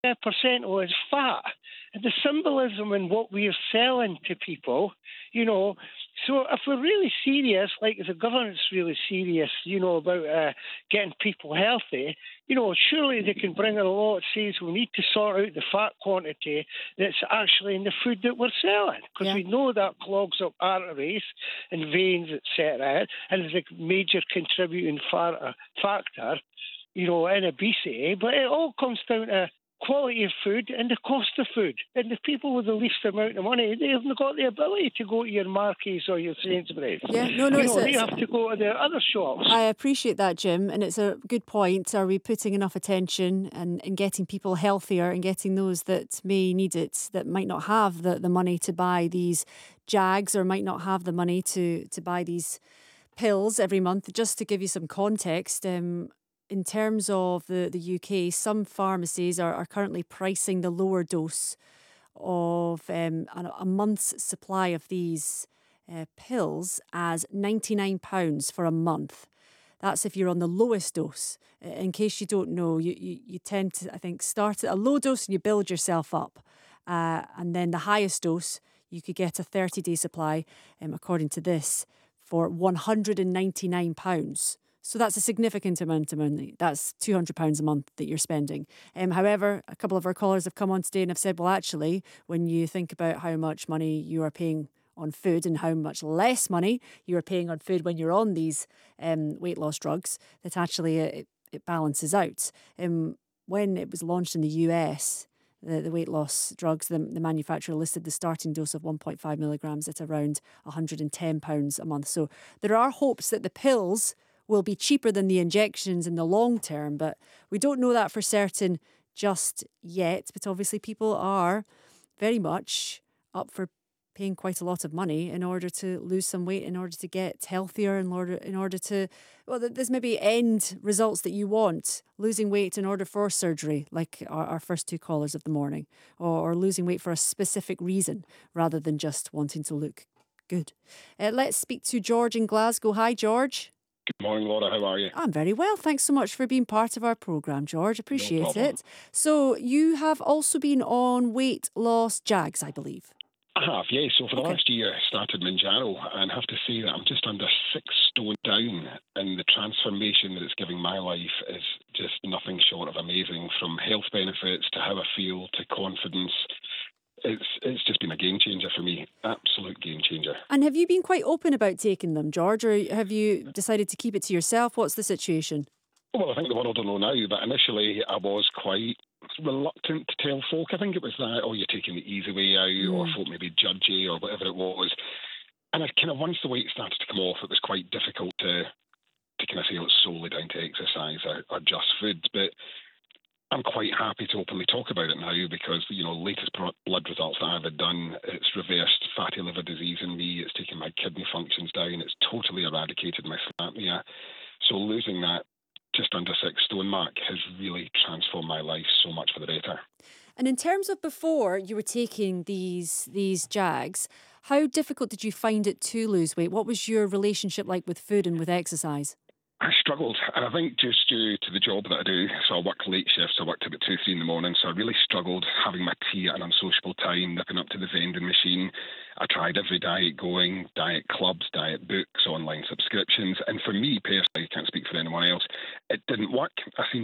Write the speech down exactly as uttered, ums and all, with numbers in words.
percent of it's fat. And the symbolism in what we're selling to people, you know, so if we're really serious, like if the government's really serious, you know, about uh, getting people healthy, you know, surely they can bring in a law that says we need to sort out the fat quantity that's actually in the food that we're selling, because Yeah. we know that clogs up arteries and veins, et cetera, and is a major contributing fa- factor, you know, in obesity. But it all comes down to quality of food and the cost of food. And the people with the least amount of money, they haven't got the ability to go to your Marquis or your Sainsbury's. Yeah, no, no, You it's know, a, they it's have to go to the other shops. I appreciate that, Jim, and it's a good point. Are we putting enough attention and, and getting people healthier and getting those that may need it, that might not have the, the money to buy these Jags or might not have the money to, to buy these pills every month? Just to give you some context, um, in terms of the, the U K, some pharmacies are, are currently pricing the lower dose of um, a, a month's supply of these uh, pills as ninety-nine pounds for a month. That's if you're on the lowest dose. Uh, In case you don't know, you, you, you tend to, I think, start at a low dose and you build yourself up. Uh, and then the highest dose, you could get a thirty-day supply, um, according to this, for one hundred ninety-nine pounds. So that's a significant amount of money. That's two hundred pounds a month that you're spending. Um, however, a couple of our callers have come on today and have said, well, actually, when you think about how much money you are paying on food and how much less money you are paying on food when you're on these um, weight loss drugs, that actually it, it balances out. Um, when it was launched in the U S, the, the weight loss drugs, the, the manufacturer listed the starting dose of one point five milligrams at around one hundred ten pounds a month. So there are hopes that the pills will be cheaper than the injections in the long term, but we don't know that for certain just yet. But obviously people are very much up for paying quite a lot of money in order to lose some weight, in order to get healthier, in order in order to, well, there's maybe end results that you want, losing weight in order for surgery, like our, our first two callers of the morning, or, or losing weight for a specific reason rather than just wanting to look good. Uh, let's speak to George in Glasgow. Hi, George. Good morning, Laura. How are you? I'm very well. Thanks so much for being part of our programme, George. Appreciate problem. it. So you have also been on weight loss Jags, I believe. I have, yeah. So for the Okay. last year, I started Manjaro, and I have to say that I'm just under six stone down, and the transformation that it's giving my life is just nothing short of amazing, from health benefits to how I feel to confidence. It's it's just been a game changer for me, absolute game changer. And have you been quite open about taking them, George, or have you decided to keep it to yourself? What's the situation? Well, I think the world will know now, but initially I was quite reluctant to tell folk. I think it was that, oh, you're taking the easy way out, or folk maybe judge you, or whatever it was. And I kind of, once the weight started to come off, it was quite difficult to to kind of say, oh, it's solely down to exercise or, or just food. But I'm quite happy to openly talk about it now because, you know, latest blood results that I've had done, it's reversed fatty liver disease in me, it's taken my kidney functions down, it's totally eradicated my sleep apnea. So losing that just under six stone mark has really transformed my life so much for the better. And in terms of before you were taking these these Jags, how difficult did you find it to lose weight? What was your relationship like with food and with exercise? I struggled, and I think just due to the job that I do, so I work late shifts, I worked about two, three in the morning, so I really struggled having my tea at an unsociable time, nipping up to the vending machine. I tried every diet going, diet clubs, diet books, online subscriptions, and for me personally, I can't speak for anyone else, it didn't work. I seemed